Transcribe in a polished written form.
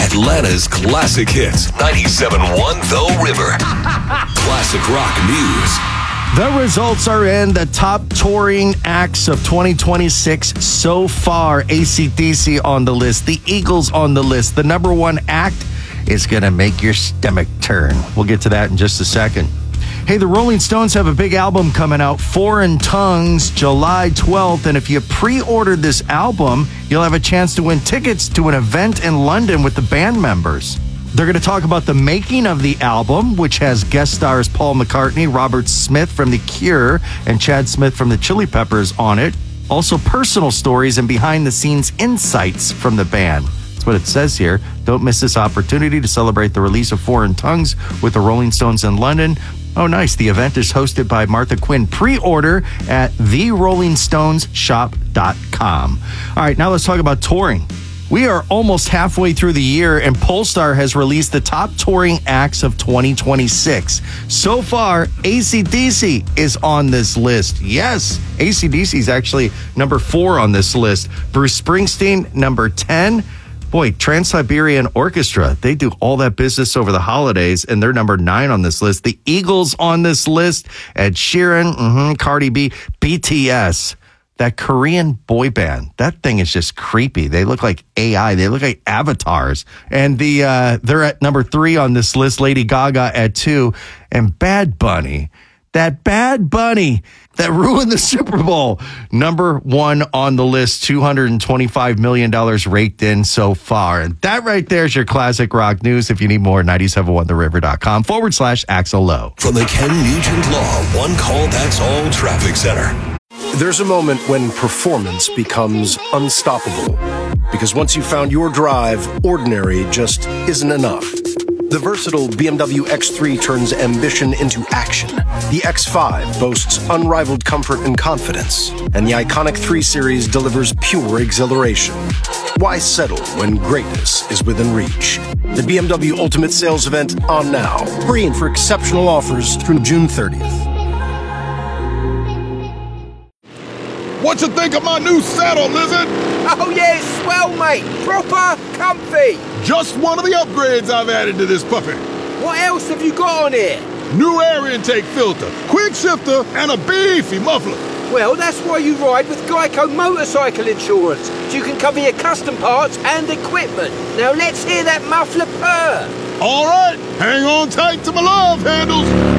Atlanta's classic hits. 97.1 The River. Classic rock news. The results are in. The top touring acts of 2026 so far. AC/DC on the list. The Eagles on the list. The number one act is going to make your stomach turn. We'll get to that in just a second. Hey, the Rolling Stones have a big album coming out, Foreign Tongues, July 12th. And if you pre-ordered this album, you'll have a chance to win tickets to an event in London with the band members. They're going to talk about the making of the album, which has guest stars Paul McCartney, Robert Smith from The Cure, and Chad Smith from the Chili Peppers on it. Also personal stories and behind-the-scenes insights from the band. That's what it says here. Don't miss this opportunity to celebrate the release of Foreign Tongues with the Rolling Stones in London. Oh, nice. The event is hosted by Martha Quinn. Pre-order at TheRollingStonesShop.com. All right, now let's talk about touring. We are almost halfway through the year, and Polestar has released the top touring acts of 2026. So far, AC/DC is on this list. Yes, AC/DC is actually number 4 on this list. Bruce Springsteen, number 10. Boy, Trans-Siberian Orchestra, they do all that business over the holidays, and they're number 9 on this list. The Eagles on this list. Ed Sheeran, Cardi B, BTS. That Korean boy band, that thing is just creepy. They look like AI. They look like avatars. And they're at number 3 on this list. Lady Gaga at 2. And Bad Bunny, that Bad Bunny that ruined the Super Bowl, number 1 on the list. $225 million raked in so far. And that right there is your classic rock news. If you need more, 971theriver.com/Axel Lowe. From the Ken Nugent Law One Call That's All Traffic Center. There's a moment when performance becomes unstoppable. Because once you've found your drive, ordinary just isn't enough. The versatile BMW X3 turns ambition into action. The X5 boasts unrivaled comfort and confidence. And the iconic 3 Series delivers pure exhilaration. Why settle when greatness is within reach? The BMW Ultimate Sales Event on now. Hurry in for exceptional offers through June 30th. What you think of my new saddle, Lizard? Oh yeah, swell, mate. Proper comfy. Just one of the upgrades I've added to this puppy. What else have you got on here? New air intake filter, quick shifter, and a beefy muffler. Well, that's why you ride with Geico Motorcycle Insurance, so you can cover your custom parts and equipment. Now let's hear that muffler purr. All right, hang on tight to my love handles.